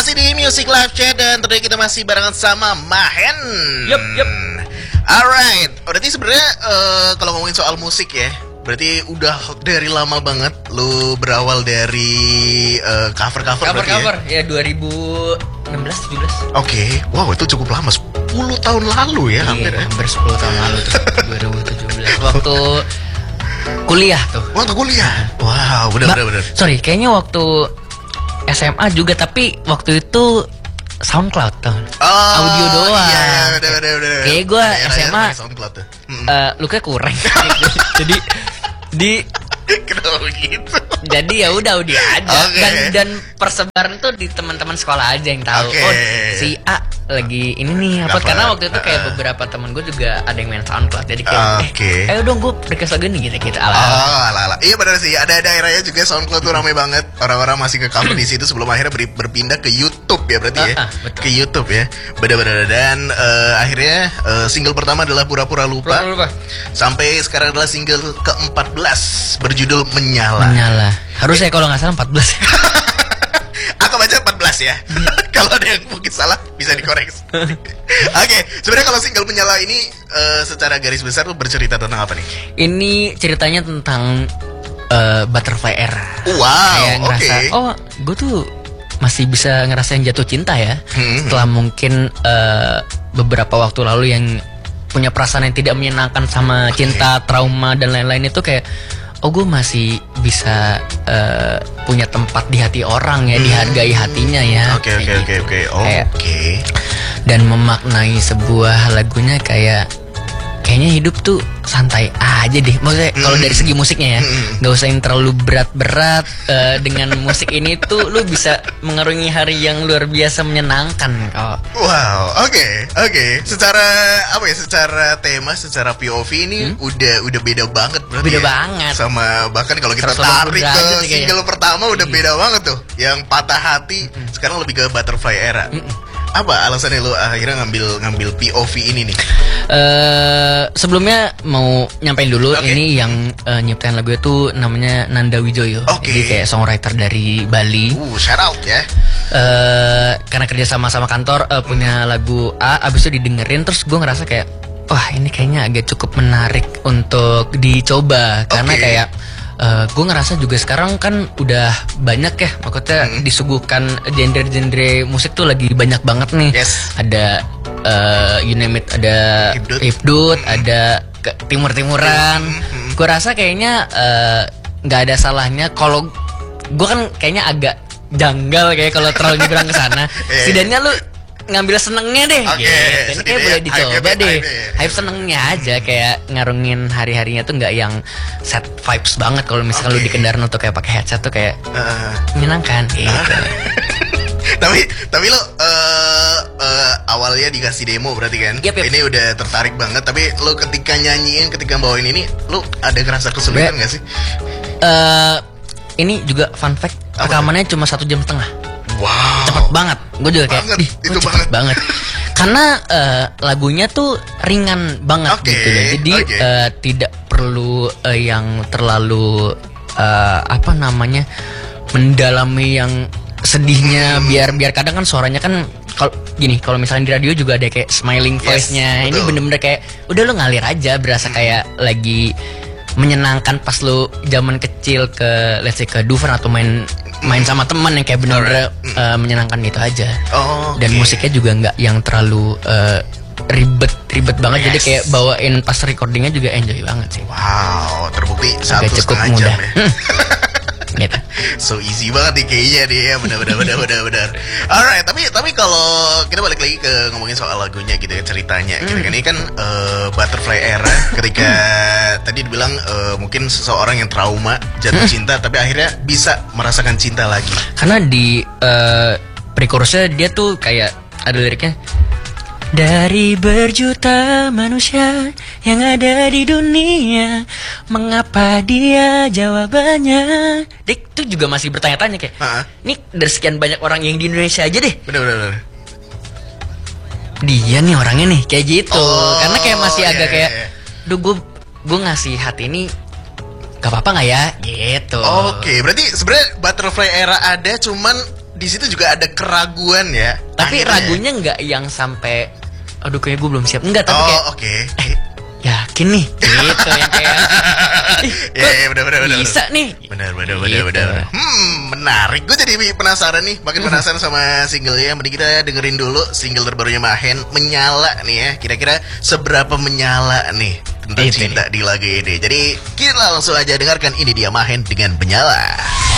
Masih di Music Live Chat dan tentunya kita masih barengan sama Mahen. Yup. Alright, berarti sebenarnya kalau ngomongin soal musik ya, berarti udah dari lama banget lu berawal dari cover-cover ya 2016-17. Oke, wow itu cukup lama, 10 tahun lalu ya, hampir 10 tahun lalu tuh, 2017 waktu kuliah tuh. Waktu kuliah. Wow, benar. Sorry, kayaknya waktu SMA juga, tapi waktu itu SoundCloud tuh. Audio doang. Iya, bener. Kayak gue SMA SoundCloud tuh. lukanya kurang. Jadi Kenapa gitu? Jadi ya udah aja. Okay. Dan persebaran tuh di teman-teman sekolah aja yang tahu. Okay. Oh, si A lagi ini nih apa? Dapat. Karena waktu itu kayak beberapa teman gue juga ada yang main SoundCloud. Jadi kayak ayo dong gue request lagu nih gitu ala. Ala. Iya benar sih. Ada daerahnya juga SoundCloud tuh ramai banget. Orang-orang masih ke cover di situ sebelum akhirnya berpindah ke YouTube ya berarti ya. Betul. Ke YouTube ya. Benar. Dan akhirnya single pertama adalah Pura-Pura Lupa. Sampai sekarang adalah single ke-14 berjudul Menyala. Harusnya kalau nggak salah 14. Aku baca 14 ya. Kalau ada yang mungkin salah bisa dikoreksi. Oke, sebenarnya kalau single Menyala ini secara garis besar tuh bercerita tentang apa nih? Ini ceritanya tentang butterfly era. Wow, kayak ngerasa, oke. gue tuh masih bisa ngerasain jatuh cinta ya. Setelah mungkin beberapa waktu lalu yang punya perasaan yang tidak menyenangkan sama cinta, trauma dan lain-lain itu kayak gue masih bisa punya tempat di hati orang ya, dihargai hatinya ya. Oke. Dan memaknai sebuah lagunya kayaknya hidup tuh santai aja deh. Maksudnya kalau dari segi musiknya ya, nggak usah yang terlalu berat-berat. Dengan musik ini tuh lu bisa mengarungi hari yang luar biasa menyenangkan. Wow, oke. Secara apa ya? Secara tema, secara POV ini udah beda banget berarti. Beda ya? banget. Sama bahkan kalau kita 180 tarik ke derajat single pertama udah beda banget tuh. Yang Patah Hati sekarang lebih ke Butterfly Era. Apa alasannya lu akhirnya ngambil POV ini nih? Sebelumnya mau nyampein dulu ini yang nyiptain lagu itu namanya Nanda Wijoyo. Jadi kayak songwriter dari Bali. Shout out ya. Karena kerja sama kantor punya lagu A, abis itu didengerin terus gue ngerasa kayak wah ini kayaknya agak cukup menarik untuk dicoba karena kayak gue ngerasa juga sekarang kan udah banyak ya, maksudnya disuguhkan genre-genre musik tuh lagi banyak banget nih. Ada you name it, ada hipdut, ada timur-timuran. Gue rasa kayaknya nggak ada salahnya kalau gue kan kayaknya agak janggal kayak kalau terlalu nyebrang ke sana. Setidaknya lu ngambil senengnya deh, gitu. Ini kayak boleh dicoba deh. Hype senengnya aja, kayak ngarungin hari-harinya tuh nggak yang set vibes banget. Kalau misalnya lu di kendaraan tuh kayak pakai headset tuh kayak menyenangkan, gitu. Tapi lo awalnya dikasih demo berarti kan? Yep. Ini udah tertarik banget. Tapi lo ketika nyanyiin, ketika bawain ini, lo ada ngerasa kesulitan nggak sih? Ini juga fun fact, rekamannya cuma 1,5 jam. Wow. Cepet banget. Gue juga kayak itu cepet banget. Karena lagunya tuh ringan banget gitu ya. Jadi tidak perlu yang terlalu mendalami yang sedihnya. Biar kadang kan suaranya kan kalau misalnya di radio juga ada kayak smiling voice-nya. Ini bener-bener kayak udah lo ngalir aja, berasa kayak lagi menyenangkan pas lo zaman kecil ke let's say ke Dufan atau main sama teman yang kayak bener-bener menyenangkan gitu aja. Dan musiknya juga nggak yang terlalu ribet banget. Jadi kayak bawain pas recordingnya juga enjoy banget sih. Wow, terbukti cukup 1,5 mudah jam ya. Gitu. So easy banget nih kayaknya dia ya, benar. Alright, tapi kalau kita balik lagi ke ngomongin soal lagunya gitu ya, ceritanya gitu kan. Ini kan Butterfly Era ketika tadi dibilang mungkin seseorang yang trauma jatuh cinta tapi akhirnya bisa merasakan cinta lagi. Karena di pre-chorusnya dia tuh kayak ada liriknya, dari berjuta manusia yang ada di dunia, mengapa dia jawabannya? Dik tuh juga masih bertanya-tanya kayak, nih dari sekian banyak orang yang di Indonesia aja deh. Bener. Dia nih orangnya nih kayak gitu. Karena kayak masih agak kayak, duh gue ngasih hati ini gak apa-apa gak ya? Gitu. Berarti sebenarnya Butterfly Era ada cuman di situ juga ada keraguan ya. Tapi akhirnya. ragunya nggak yang sampai aduh kayaknya gue belum siap. Enggak, tapi kayak oke. yakin nih gitu yang kayak Ya, benar. bisa nih. Benar. Gitu. Menarik. Gue jadi penasaran nih, makin penasaran sama singlenya. Mending kita dengerin dulu single terbarunya Mahen, Menyala nih ya. Kira-kira seberapa menyala nih tentang Itu cinta di lagu ini. Jadi kita langsung aja dengarkan, ini dia Mahen dengan Menyala.